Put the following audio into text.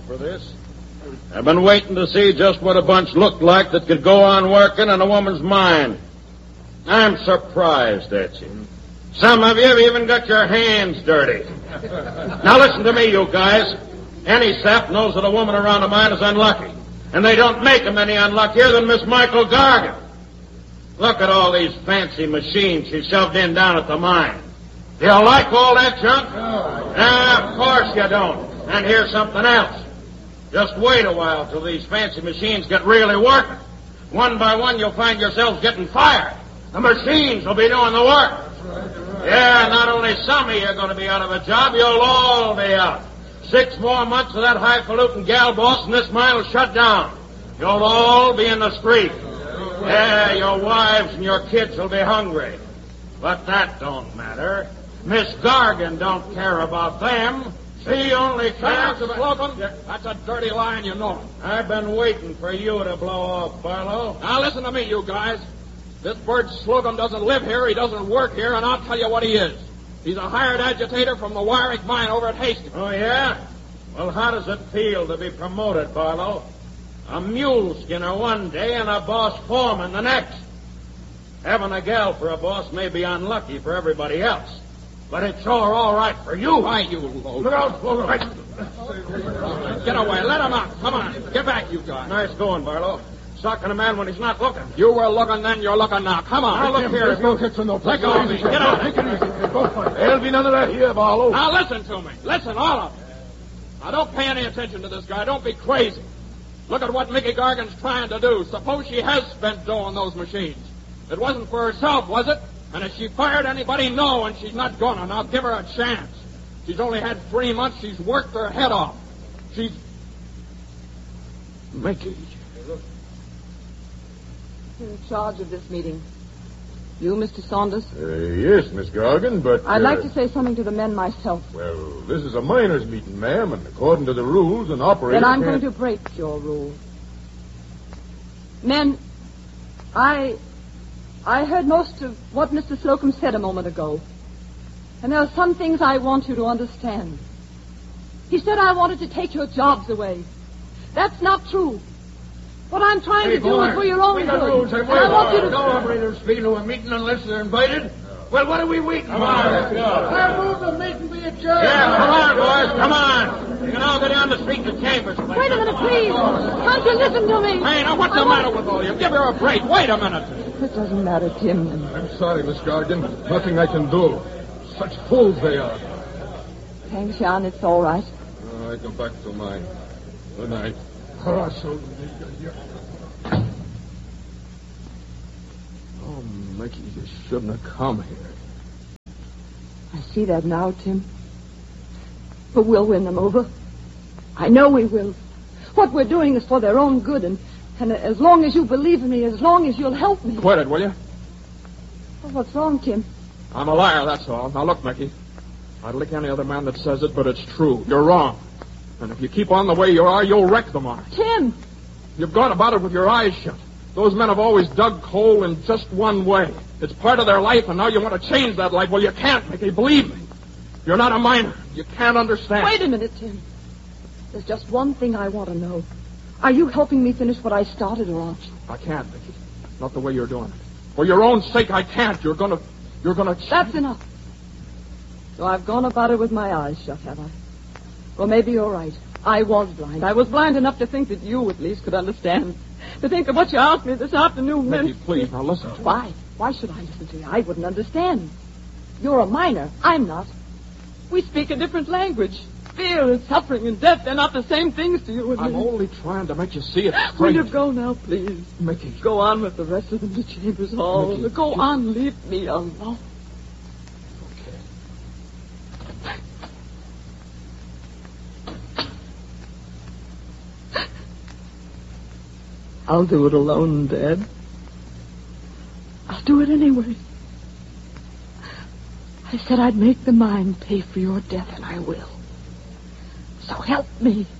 for this. I've been waiting to see just what a bunch looked like that could go on working in a woman's mind. I'm surprised at you. Some of you have even got your hands dirty. Now listen to me, you guys. Any sap knows that a woman around a mine is unlucky. And they don't make them any unluckier than Miss Michael Gargan. Look at all these fancy machines she shoved in down at the mine. Do you like all that junk? Of course you don't. And here's something else. Just wait a while till these fancy machines get really working. One by one you'll find yourselves getting fired. The machines will be doing the work. Yeah, not only some of you are going to be out of a job, you'll all be out. 6 more months of that highfalutin gal boss and this mine will shut down. You'll all be in the street. Yeah, your wives and your kids will be hungry. But that don't matter. Miss Gargan don't care about them. She only cares about... Slocum, that's a dirty lie and you know it. I've been waiting for you to blow off, Barlow. Now listen to me, you guys. This Bert Slocum doesn't live here, he doesn't work here, and I'll tell you what he is. He's a hired agitator from the Wyrick mine over at Hastings. Oh, yeah? Well, how does it feel to be promoted, Barlow? A mule skinner one day and a boss foreman the next. Having a gal for a boss may be unlucky for everybody else, but it's sure all right for you. Why, you low. Look out, Get away, let him out. Come on, get back, you guys. Nice going, Barlow. Socking a man when he's not looking. You were looking then, you're looking now. Come on. Now, look here. Let go of me. Get out. There'll be none of that here, Barlow. Now, listen to me. Listen, all of you. Now, don't pay any attention to this guy. Don't be crazy. Look at what Mickey Gargan's trying to do. Suppose she has spent dough on those machines. It wasn't for herself, was it? And if she fired anybody, no, and she's not gonna. Now, give her a chance. She's only had 3 months. She's worked her head off. She's... Mickey. You're in charge of this meeting. You, Mr. Saunders? Yes, Miss Gargan, but... I'd like to say something to the men myself. Well, this is a miners' meeting, ma'am, and according to the rules, an operator Then I'm can't... going to break your rule. Men, I heard most of what Mr. Slocum said a moment ago. And there are some things I want you to understand. He said I wanted to take your jobs away. That's not true. What I'm trying to do is for your own good. Rules, and I want you to... No operators speak to a meeting unless they're invited. Well, what are we waiting for? I move the meeting be adjourned. Yeah, come on, boys, come on. You can all go down the street to Chambers. Wait a minute, please. Can't you listen to me? Hey, now, what's the matter with all you? Give her a break. Wait a minute. It doesn't matter, Tim. I'm sorry, Miss Gargan. Nothing I can do. Such fools they are. Thanks, Jan. It's all right. I come back to mine. Good night. Oh, Mickey, you shouldn't have come here. I see that now, Tim. But we'll win them over. I know we will. What we're doing is for their own good, and as long as you believe in me, as long as you'll help me... Quit it, will you? Well, what's wrong, Tim? I'm a liar, that's all. Now, look, Mickey. I'd lick any other man that says it, but it's true. You're wrong. And if you keep on the way you are, you'll wreck the mine. Tim! You've gone about it with your eyes shut. Those men have always dug coal in just one way. It's part of their life, and now you want to change that life. Well, you can't, Mickey. Believe me. You're not a miner. You can't understand. Wait a minute, Tim. There's just one thing I want to know. Are you helping me finish what I started, or aren't you? I can't, Mickey. Not the way you're doing it. For your own sake, I can't. You're gonna... That's enough. So I've gone about it with my eyes shut, have I? Well, maybe you're right. I was blind. I was blind enough to think that you, at least, could understand. To think that what you asked me this afternoon meant... Mickey, please, now listen to me. Why? Why should I listen to you? I wouldn't understand. You're a miner. I'm not. We speak a different language. Fear and suffering and death, they're not the same things to you and I'm me. only trying to make you see it straight. Will you go now, please? Mickey. Go on with the rest of them to Chambers Hall. Mickey, Go on, leave me alone. I'll do it alone, Dad. I'll do it anyway. I said I'd make the mine pay for your death, and I will. So help me.